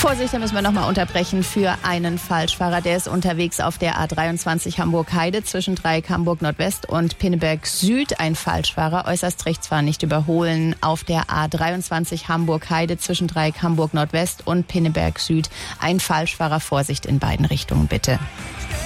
Vorsicht, da müssen wir nochmal unterbrechen für einen Falschfahrer. Der ist unterwegs auf der A23 Hamburg-Heide zwischen Dreieck Hamburg Nordwest und Pinneberg Süd. Ein Falschfahrer, äußerst rechts fahren, nicht überholen. Auf der A23 Hamburg-Heide zwischen Dreieck Hamburg Nordwest und Pinneberg Süd. Ein Falschfahrer, Vorsicht in beiden Richtungen bitte.